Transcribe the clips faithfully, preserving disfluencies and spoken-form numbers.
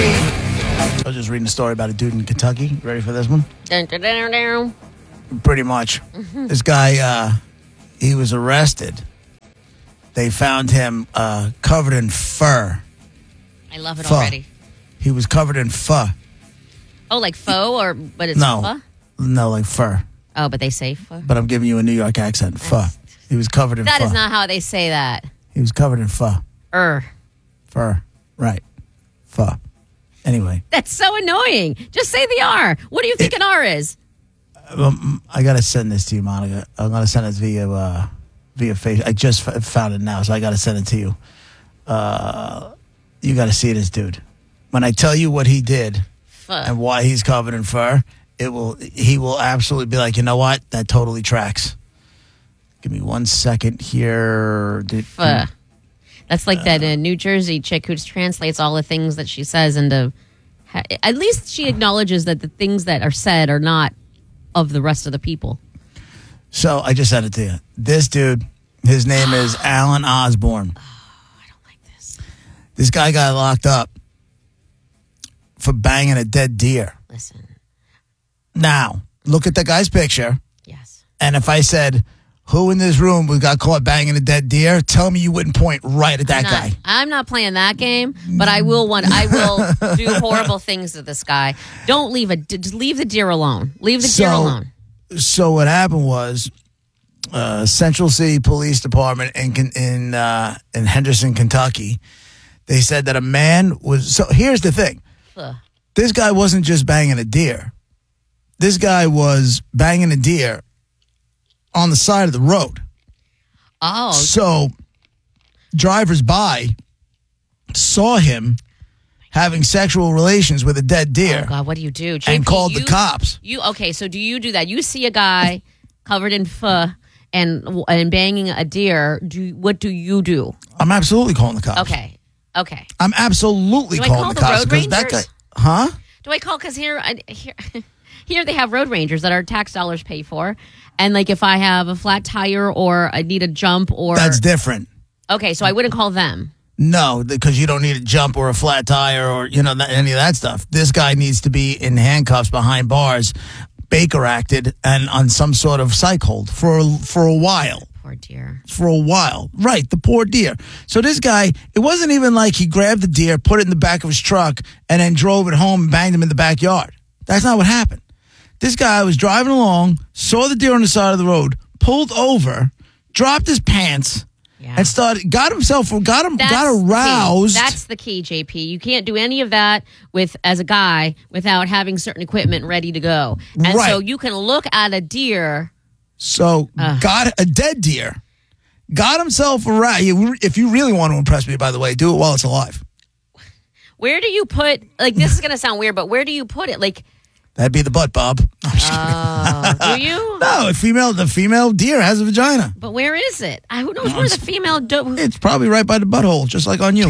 I was just reading a story about a dude in Kentucky. Ready for this one? Dun, dun, dun, dun. Pretty much. Mm-hmm. This guy, uh, he was arrested. They found him uh, covered in fur. I love it Pho. already. He was covered in fur. Oh, like faux, or but it's no, pho? no, like fur. Oh, but they say pho. But I'm giving you a New York accent. Fur. He was covered in That fur. is not how they say that. He was covered in fur. Er. Fur. Right. Fur. Anyway. That's so annoying. Just say the R. What do you think It- an R is? Um, I gotta send this to you, Monica. I'm gonna send it via uh, via Facebook. I just f- found it now, so I gotta send it to you. Uh, you gotta see this dude. When I tell you what he did Pho. and why he's covered in fur, it will. He will absolutely be like, you know what? That totally tracks. Give me one second here. Did, Pho. That's like that uh, New Jersey chick who translates all the things that she says into. Ha- at least she acknowledges that the things that are said are not of the rest of the people. So I just sent it to you. This dude, his name is Alan Osborne. Oh, I don't like this. This guy got locked up for banging a dead deer. Listen. Now, look at the guy's picture. Yes. And if I said, who in this room we got caught banging a dead deer, tell me you wouldn't point right at that I'm not, guy. I'm not playing that game, but I will want. I will do horrible things to this guy. Don't leave a. Just leave the deer alone. Leave the deer So- alone. So what happened was, uh, Central City Police Department in Ken- in uh, in Henderson, Kentucky, they said that a man was. So here's the thing: Ugh. this guy wasn't just banging a deer. This guy was banging a deer on the side of the road. Oh, So drivers by saw him having sexual relations with a dead deer oh God! What do you do? J P, and called you, the cops. You okay? So do you do that? You see a guy covered in pho and and banging a deer. Do what do you do? I'm absolutely calling the cops. Okay, okay. I'm absolutely Do I calling call the the cops road because that guy, rangers? huh? Do I call? Because here, I, here, here they have road rangers that our tax dollars pay for, and like if I have a flat tire or I need a jump or That's different. okay, so I wouldn't call them. No, because you don't need a jump or a flat tire or you know any of that stuff. This guy needs to be in handcuffs behind bars, Baker acted, and on some sort of psych hold for a, for a while. Poor dear. For a while. Right, the poor deer. So this guy, it wasn't even like he grabbed the deer, put it in the back of his truck, and then drove it home and banged him in the backyard. That's not what happened. This guy was driving along, saw the deer on the side of the road, pulled over, dropped his pants, Yeah. and started, got himself, got him, That's got the key. aroused. That's the key, J P. You can't do any of that with as a guy without having certain equipment ready to go. And Right. so you can look at a deer. So got a dead deer, got himself aroused. If you really want to impress me, by the way, do it while it's alive. Where do you put, like, this is going to sound weird, but where do you put it? Like, That'd be the butt, Bob. I'm just oh, do you? No, a female, the female deer has a vagina. But where is it? I, who knows where the female do- It's probably right by the butthole, just like on you.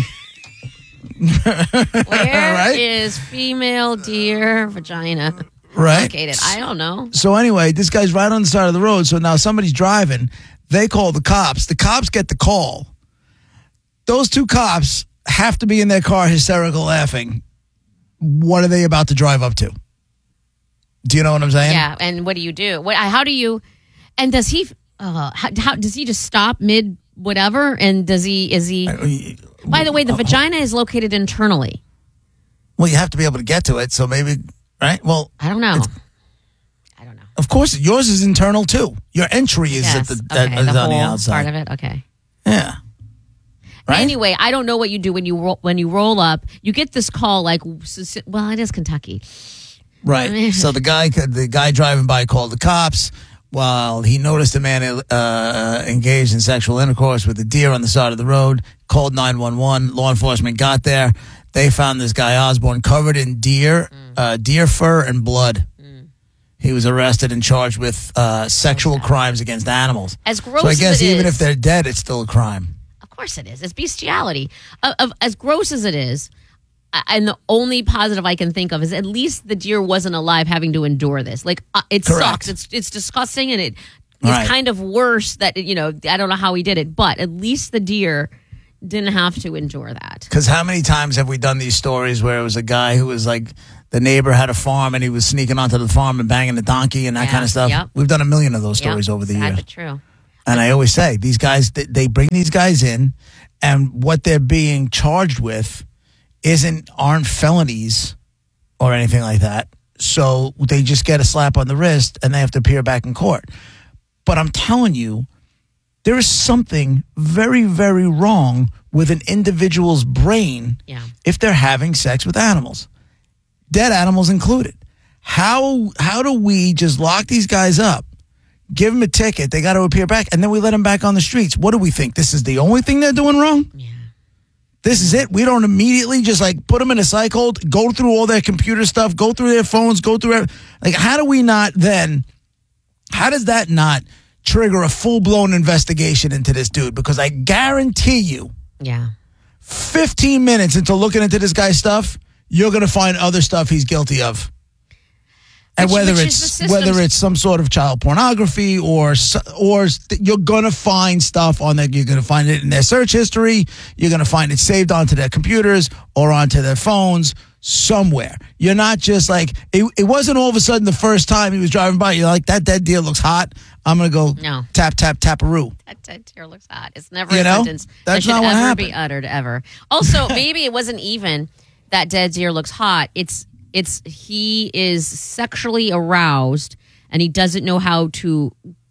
Where Right? is female deer vagina Right? located? I don't know. So anyway, this guy's right on the side of the road. So now somebody's driving. They call the cops. The cops get the call. Those two cops have to be in their car hysterical laughing. What are they about to drive up to? Do you know what I'm saying? Yeah, and what do you do? What? How do you? And does he? Uh, how, how does he just stop mid whatever? And does he? Is he? By the way, the vagina is located internally. Well, you have to be able to get to it. So maybe, right? Well, I don't know. I don't know. of course, yours is internal too. Your entry is Yes. at the, okay, that is the on the whole outside. part of it. Okay. Yeah. Right? Anyway, I don't know what you do when you roll, when you roll up. You get this call like, well, it is Kentucky. Right. So the guy, the guy driving by called the cops. While he noticed a man uh, engaged in sexual intercourse with a deer on the side of the road, called nine one one. Law enforcement got there. They found this guy Osborne covered in deer, mm. uh, deer fur and blood. Mm. He was arrested and charged with uh, sexual okay. crimes against animals. As gross so I guess as it even is, if they're dead, it's still a crime. Of course it is. It's bestiality. Of, of, as gross as it is, and the only positive I can think of is at least the deer wasn't alive having to endure this. Like, uh, it Correct. sucks. It's it's disgusting, and it it's right. kind of worse that, you know, I don't know how he did it, but at least the deer didn't have to endure that. Because how many times have we done these stories where it was a guy who was like, the neighbor had a farm and he was sneaking onto the farm and banging the donkey and that Yeah, kind of stuff? yep. We've done a million of those stories Yep, over the sad years. but true. And I always say, these guys, they- they bring these guys in, and what they're being charged with isn't aren't felonies or anything like that. So they just get a slap on the wrist and they have to appear back in court. But I'm telling you, there is something very, very wrong with an individual's brain Yeah. if they're having sex with animals, dead animals included. How how do we just lock these guys up, give them a ticket, they got to appear back, and then we let them back on the streets? What do we think? This is the only thing they're doing wrong? Yeah. This is it? We don't immediately just like put them in a psych hold, go through all their computer stuff, go through their phones, go through every, like how do we not then, how does that not trigger a full-blown investigation into this dude? Because I guarantee you, Yeah. fifteen minutes into looking into this guy's stuff, you're going to find other stuff he's guilty of. And Which- whether which is it's the system's- whether it's some sort of child pornography or s- or s- you're going to find stuff on there. You're going to find it in their search history. You're going to find it saved onto their computers or onto their phones somewhere. You're not just like, it, it wasn't all of a sudden the first time he was driving by, you're like, that dead deer looks hot. I'm going to go No. tap, tap, taparoo. That dead deer looks hot. It's never You a know? sentence That's that should not what ever be happened. uttered ever. Also, maybe it wasn't even that dead deer looks hot. It's it's he is sexually aroused and he doesn't know how to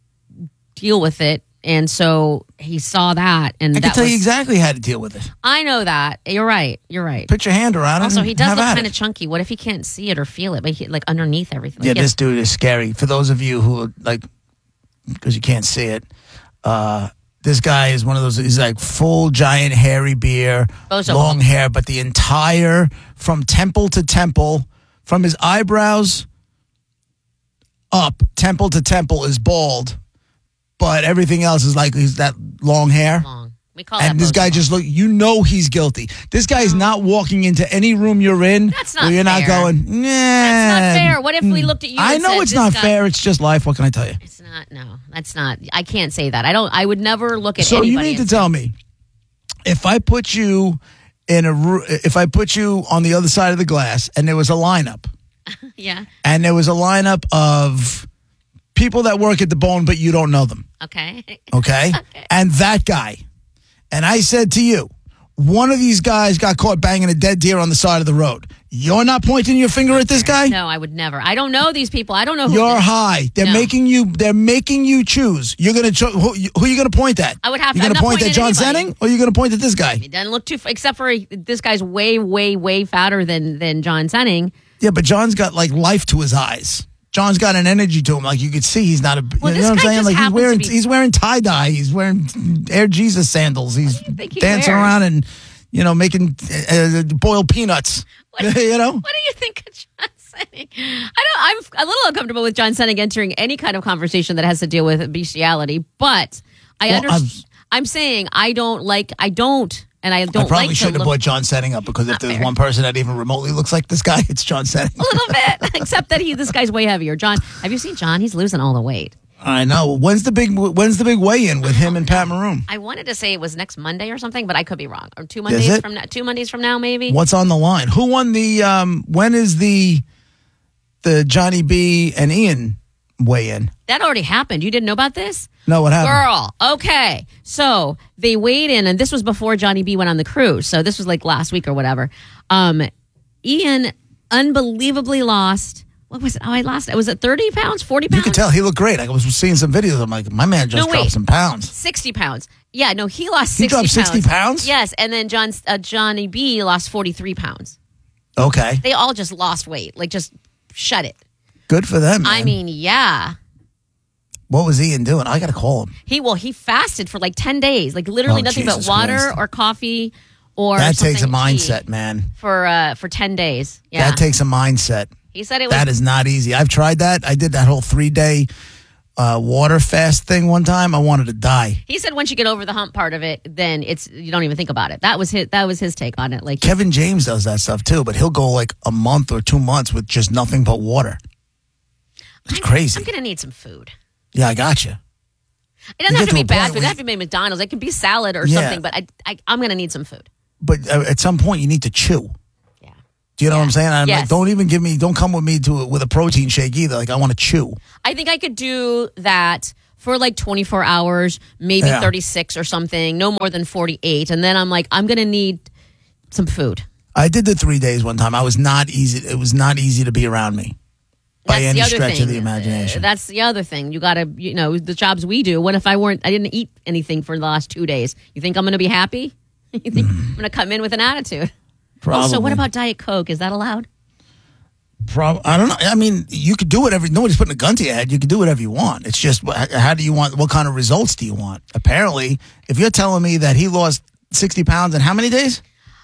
deal with it, and so he saw that. And I that can tell was, you exactly how to deal with it. I know that. You're right. You're right. Put your hand around it. Also, and he does have look at kind it. of chunky. What if he can't see it or feel it? But he, like underneath everything. Yeah, Like, he has- this dude is scary. For those of you who like, because you can't see it, uh, this guy is one of those. He's like full giant hairy beard, Bozo. long hair, but the entire from temple to temple, from his eyebrows up, temple to temple is bald, but everything else is like he's that long hair. long. We call And that this guy bozo. just look, you know he's guilty. This guy is not walking into any room you're in That's not where you're not fair. going, nah. That's not fair. What if we looked at you I and know said, it's this not guy- fair. It's just life. What can I tell you? It's not. No, that's not. I can't say that. I don't. I would never look at So anybody. you need to and tell me, if I put you in a, ru- if I put you on the other side of the glass and there was a lineup, say, yeah. and there was a lineup of people that work at the Bone, but you don't know them, Okay. okay? And that guy, and I said to you, one of these guys got caught banging a dead deer on the side of the road. You're not pointing your finger at this guy? No, I would never. I don't know these people. I don't know who. You're this- high. They're No. making you. They're making you choose. You're gonna. Cho- who, who are you gonna point at? I would have to- You're I'm gonna not point at pointing John at anybody. Senning, or you're gonna point at this guy? It doesn't look too. Except for he- this guy's way, way, way fatter than than John Senning. Yeah, but John's got like life to his eyes. John's got an energy to him. Like you could see, he's not a. Well, you this know what I'm guy saying? just Like he's happens wearing. to be- He's wearing tie dye. He's wearing Air Jesus sandals. He's do you think he dancing wears? around and you know making uh, boiled peanuts. What- you know. What do you think of John Senning? I don't. I'm a little uncomfortable with John Senning entering any kind of conversation that has to deal with bestiality. But I Well, understand. I'm saying I don't like. I don't, and I don't I probably like shouldn't to have look brought John Senning up because if Not there's fair. one person that even remotely looks like this guy, it's John Senning. a little bit. Except that he, this guy's way heavier. John, have you seen John? He's losing all the weight. I know. When's the big When's the big weigh-in with him and Pat Maroon? I wanted to say it was next Monday or something, but I could be wrong. Or two Mondays it? from now. Two Mondays from now, maybe. What's on the line? Who won the? Um, when is the the Johnny B and Ian weigh-in? That already happened. You didn't know about this? No, what happened? Girl, okay. So they weighed in, and this was before Johnny B went on the cruise. So this was like last week or whatever. Um, Ian unbelievably lost. What was it? Oh, I lost it. Was it thirty pounds, forty pounds? You could tell he looked great. I was seeing some videos. I'm like, my man just No, dropped wait. some pounds. sixty pounds. Yeah, no, he lost He sixty dropped pounds. sixty pounds? Yes, and then John, uh, Johnny B lost forty-three pounds. Okay, They all just lost weight. Like, just shut it. good for them. Man. I mean, yeah. what was Ian doing? I got to call him. He well, he fasted for like ten days, like literally Oh, nothing Jesus but water Christ. or coffee or That takes a something mindset, tea man. for uh for ten days. Yeah, That takes a mindset. he said it was. That is not easy. I've tried that. I did that whole three day uh, water fast thing one time. I wanted to die. He said once you get over the hump part of it, then it's you don't even think about it. That was his. That was his take on it. Like Kevin James does that stuff too, but he'll go like a month or two months with just nothing but water. It's I'm, crazy. I'm gonna need some food. Yeah, I got you. It doesn't You have get to be to a bad point food. It where doesn't have to be McDonald's. It can be salad or Yeah. something, but I, I, I'm going to need some food. But uh, at some point, you need to chew. Yeah. Do you know Yeah. what I'm saying? I'm Yes. like, don't even give me, don't come with me to with a protein shake either. Like, I want to chew. I think I could do that for like twenty-four hours, maybe Yeah. thirty-six or something, no more than forty-eight. And then I'm like, I'm going to need some food. I did the three days one time. I was not easy. It was not easy to be around me by That's any the other stretch thing. of the imagination. Uh, That's the other thing. You got to, you know, the jobs we do. What if I weren't, I didn't eat anything for the last two days? You think I'm going to be happy? You think I'm going to come in with an attitude? Probably. Also, what about Diet Coke? Is that allowed? Prob- I don't know. I mean, you could do whatever. Nobody's putting a gun to your head. You can do whatever you want. It's just, wh- how do you want, what kind of results do you want? Apparently, if you're telling me that he lost sixty pounds in how many days?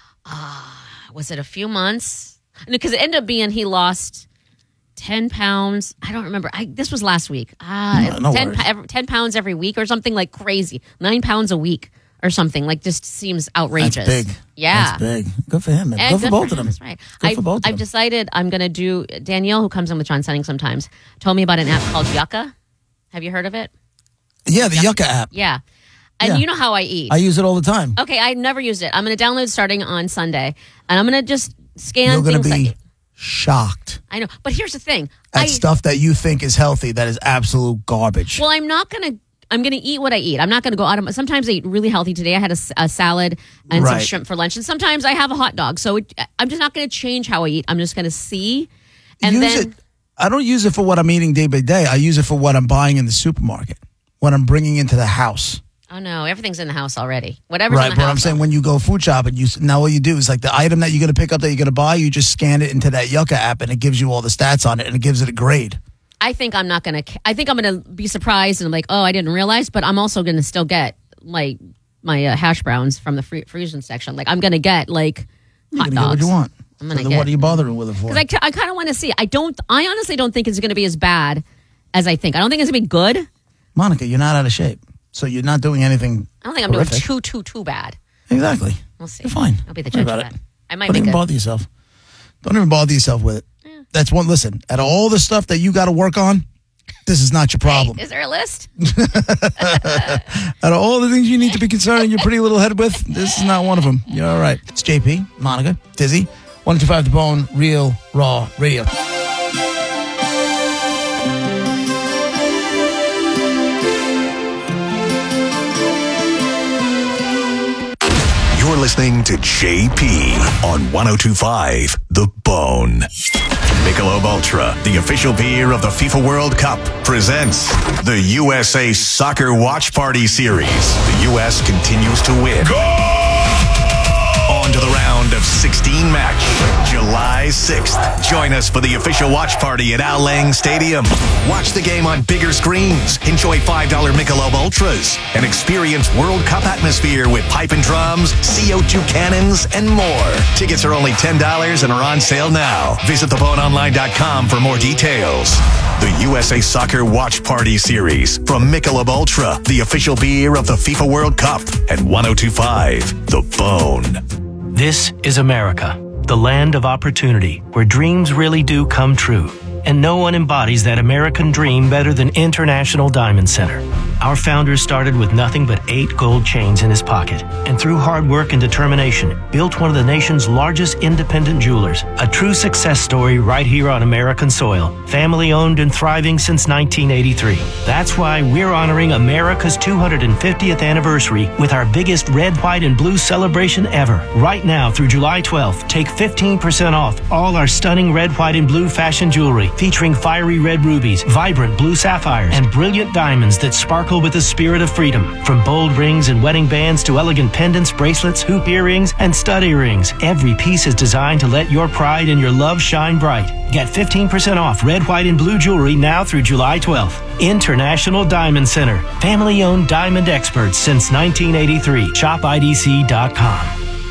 Was it a few months? Because it ended up being he lost ten pounds. I don't remember. I, this was last week. Uh, No- no ten, worries. pa- every, ten pounds every week or something like crazy. Nine pounds a week or something. Like, just seems outrageous. That's big. Yeah. That's big. Good for him, man. And Good for both him, of them. That's right. Good I, for both of I've them. decided I'm going to do. Danielle, who comes in with John Senning sometimes, told me about an app called Yucca. Have you heard of it? Yeah, the Yucca app. Yeah. And Yeah. you know how I eat. I use it all the time. okay, I never used it. I'm going to download starting on Sunday, and I'm going to just scan You're going things. to be I, shocked I know, but here's the thing. at I, stuff that you think is healthy that is absolute garbage. Well, I'm not going to. I'm going to eat what I eat. I'm not going to go out of my. Sometimes I eat really healthy. Today I had a, s- a salad and some Right. shrimp for lunch, and sometimes I have a hot dog. So it, I'm just not going to change how I eat. I'm just going to see, and use then it. I don't use it for what I'm eating day by day. I use it for what I'm buying in the supermarket, what I'm bringing into the house. oh no, everything's in the house already. Whatever's Right, in the but house. I'm saying when you go food shopping, you s- now all you do is like the item that you're going to pick up that you're going to buy, you just scan it into that Yucca app and it gives you all the stats on it and it gives it a grade. I think I'm not going to. I think I'm going to be surprised and I'm like, oh, I didn't realize. But I'm also going to still get like my uh, hash browns from the free- freezing section. Like I'm going to get like You're hot going to get what dogs. you want. I'm So gonna then get- what are you bothering with it for? Because I, ca- I kind of want to see. I don't. I honestly don't think it's going to be as bad as I think. I don't think it's going to be good. Monica, you're not out of shape. So you're not doing anything I don't think I'm horrific. doing too, too, too bad. Exactly. We'll see. You're fine. I'll be the Don't worry judge of about that. it. I might Don't make even a. bother yourself. Don't even bother yourself with it. That's one. Listen, out of all the stuff that you got to work on, this is not your problem. Hey, is there a list? Out of all the things you need to be concerned your pretty little head with, this is not one of them. You're all right. It's J P, Monica, Dizzy, one two five The Bone, Real Raw Radio. You're listening to J P on ten twenty-five The Bone. Michelob Ultra, the official beer of the FIFA World Cup, presents the U S A Soccer Watch Party Series. The U S continues to win. On to the round of sixteen match, July sixth. Join us for the official watch party at Al Lang Stadium. Watch the game on bigger screens. Enjoy five dollar Michelob Ultras and experience World Cup atmosphere with pipe and drums, C O two cannons, and more. Tickets are only ten dollars and are on sale now. Visit the bone online dot com for more details. The U S A Soccer Watch Party Series from Michelob Ultra, the official beer of the FIFA World Cup, and ten twenty-five The Bone. This is America, the land of opportunity, where dreams really do come true. And no one embodies that American dream better than International Diamond Center. Our founder started with nothing but eight gold chains in his pocket, and through hard work and determination, built one of the nation's largest independent jewelers. A true success story right here on American soil. Family owned and thriving since nineteen eighty-three. That's why we're honoring America's two hundred fiftieth anniversary with our biggest red, white, and blue celebration ever. Right now through July twelfth, take fifteen percent off all our stunning red, white, and blue fashion jewelry, featuring fiery red rubies, vibrant blue sapphires, and brilliant diamonds that sparkle with the spirit of freedom. From bold rings and wedding bands to elegant pendants, bracelets, hoop earrings, and stud earrings, every piece is designed to let your pride and your love shine bright. Get fifteen percent off red, white, and blue jewelry now through July twelfth. International Diamond Center. Family-owned diamond experts since nineteen eighty-three. shop I D C dot com.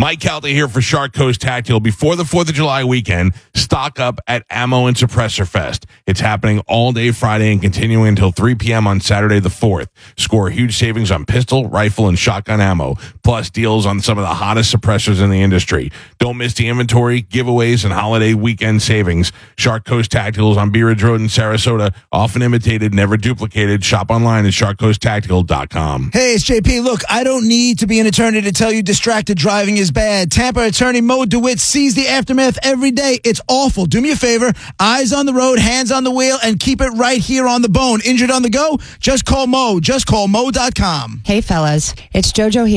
Mike Calta here for Shark Coast Tactical. Before the fourth of July weekend, stock up at Ammo and Suppressor Fest. It's happening all day Friday and continuing until three p.m. on Saturday the fourth. Score huge savings on pistol, rifle, and shotgun ammo, plus deals on some of the hottest suppressors in the industry. Don't miss the inventory, giveaways, and holiday weekend savings. Shark Coast Tactical is on Bee Ridge Road in Sarasota. Often imitated, never duplicated. Shop online at shark coast tactical dot com. Hey, it's J P. Look, I don't need to be an attorney to tell you distracted driving is bad. Tampa attorney Mo DeWitt sees the aftermath every day. It's awful. Do me a favor. Eyes on the road, hands on the wheel, and keep it right here on the bone. Injured on the go? Just call Mo. Just call Mo dot com. Hey, fellas. It's JoJo here.